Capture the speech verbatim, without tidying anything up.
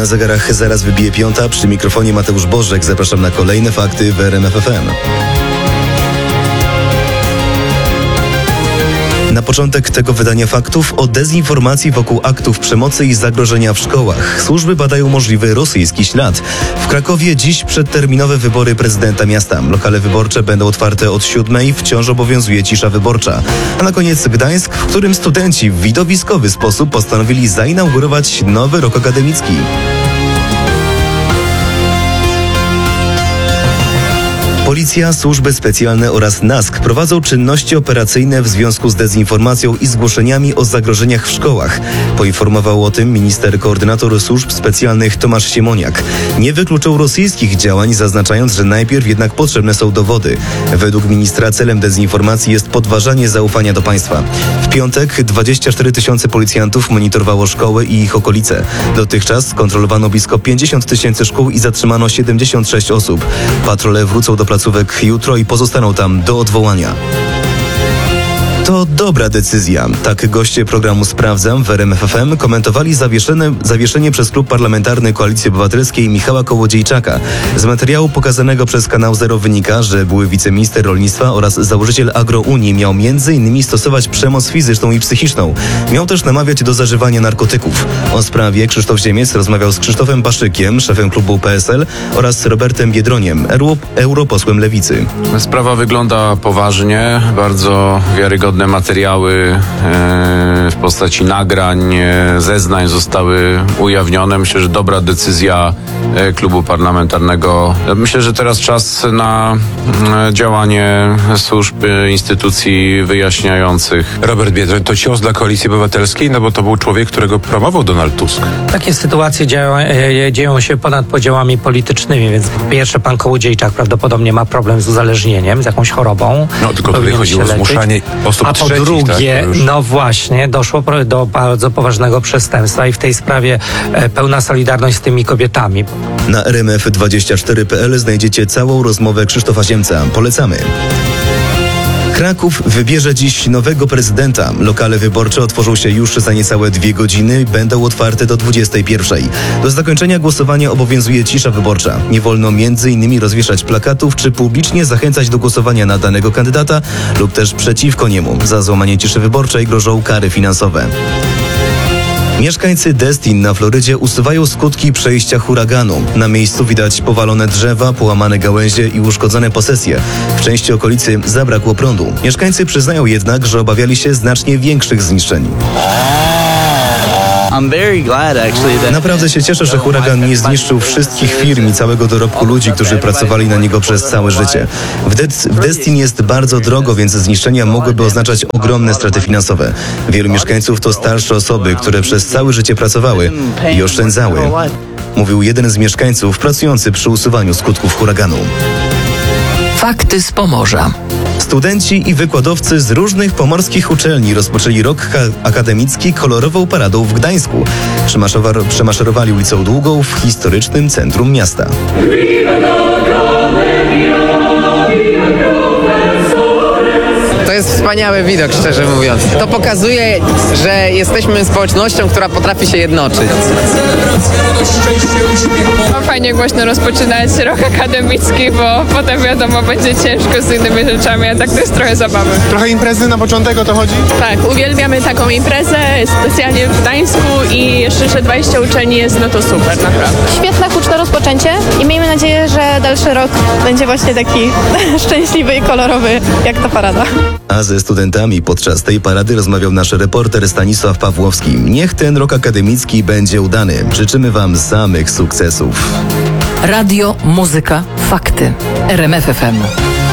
Na zegarach zaraz wybije piąta. Przy mikrofonie Mateusz Bożek. Zapraszam na kolejne fakty w R M F F M. Na początek tego wydania faktów o dezinformacji wokół aktów przemocy i zagrożenia w szkołach. Służby badają możliwy rosyjski ślad. W Krakowie dziś przedterminowe wybory prezydenta miasta. Lokale wyborcze będą otwarte od siódmej, wciąż obowiązuje cisza wyborcza. A na koniec Gdańsk, w którym studenci w widowiskowy sposób postanowili zainaugurować nowy rok akademicki. Policja, służby specjalne oraz N A S K prowadzą czynności operacyjne w związku z dezinformacją i zgłoszeniami o zagrożeniach w szkołach. Poinformował o tym minister koordynator służb specjalnych Tomasz Siemoniak. Nie wykluczą rosyjskich działań, zaznaczając, że najpierw jednak potrzebne są dowody. Według ministra celem dezinformacji jest podważanie zaufania do państwa. W piątek dwadzieścia cztery tysiące policjantów monitorowało szkoły i ich okolice. Dotychczas skontrolowano blisko pięćdziesiąt tysięcy szkół i zatrzymano siedemdziesiąt sześć osób. Patrole wrócą do placówek jutro i pozostaną tam do odwołania. To dobra decyzja. Tak goście programu Sprawdzam w R M F F M komentowali zawieszenie, zawieszenie przez Klub Parlamentarny Koalicji Obywatelskiej Michała Kołodziejczaka. Z materiału pokazanego przez Kanał Zero wynika, że były wiceminister rolnictwa oraz założyciel Agrounii miał między innymi stosować przemoc fizyczną i psychiczną. Miał też namawiać do zażywania narkotyków. O sprawie Krzysztof Ziemiec rozmawiał z Krzysztofem Paszykiem, szefem klubu P S L, oraz Robertem Biedroniem, europosłem Lewicy. Sprawa wygląda poważnie, bardzo wiarygodne materiały w postaci nagrań, zeznań zostały ujawnione. Myślę, że dobra decyzja klubu parlamentarnego. Myślę, że teraz czas na działanie służb, instytucji wyjaśniających. Robert Biedroń to cios dla Koalicji Obywatelskiej, no bo to był człowiek, którego promował Donald Tusk. Takie sytuacje dzieją, dzieją się ponad podziałami politycznymi, więc po pierwsze pan Kołodziejczak prawdopodobnie ma problem z uzależnieniem, z jakąś chorobą. No tylko tutaj chodziło o zmuszanie osób A po trzecich, drugie, tak, no właśnie, doszło do bardzo poważnego przestępstwa i w tej sprawie e, pełna solidarność z tymi kobietami. Na R M F dwadzieścia cztery kropka p l znajdziecie całą rozmowę Krzysztofa Ziemca. Polecamy. Kraków wybierze dziś nowego prezydenta. Lokale wyborcze otworzą się już za niecałe dwie godziny. Będą otwarte do dwudziestej pierwszej. Do zakończenia głosowania obowiązuje cisza wyborcza. Nie wolno między innymi rozwieszać plakatów czy publicznie zachęcać do głosowania na danego kandydata lub też przeciwko niemu. Za złamanie ciszy wyborczej grożą kary finansowe. Mieszkańcy Destin na Florydzie usuwają skutki przejścia huraganu. Na miejscu widać powalone drzewa, połamane gałęzie i uszkodzone posesje. W części okolicy zabrakło prądu. Mieszkańcy przyznają jednak, że obawiali się znacznie większych zniszczeń. Naprawdę się cieszę, że huragan nie zniszczył wszystkich firm i całego dorobku ludzi, którzy pracowali na niego przez całe życie. W, De- w Destin jest bardzo drogo, więc zniszczenia mogłyby oznaczać ogromne straty finansowe. Wielu mieszkańców to starsze osoby, które przez całe życie pracowały i oszczędzały. Mówił jeden z mieszkańców pracujący przy usuwaniu skutków huraganu. Fakty z Pomorza. Studenci i wykładowcy z różnych pomorskich uczelni rozpoczęli rok akademicki kolorową paradą w Gdańsku. Przemaszerowali, przemaszerowali ulicą Długą w historycznym centrum miasta. To jest wspaniały widok, szczerze mówiąc. To pokazuje, że jesteśmy społecznością, która potrafi się jednoczyć. Fajnie głośno rozpoczynać rok akademicki, bo potem wiadomo, będzie ciężko z innymi rzeczami, a tak to jest trochę zabawy. Trochę imprezy na początek, o to chodzi? Tak, uwielbiamy taką imprezę, specjalnie w Gdańsku i jeszcze, że dwadzieścia uczelni jest, no to super, naprawdę. Świetne, huczne rozpoczęcie i miejmy nadzieję, że dalszy rok będzie właśnie taki szczęśliwy i kolorowy, jak ta parada. A ze studentami podczas tej parady rozmawiał nasz reporter Stanisław Pawłowski. Niech ten rok akademicki będzie udany. Życzymy wam samych sukcesów. Radio, muzyka, fakty. R M F F M.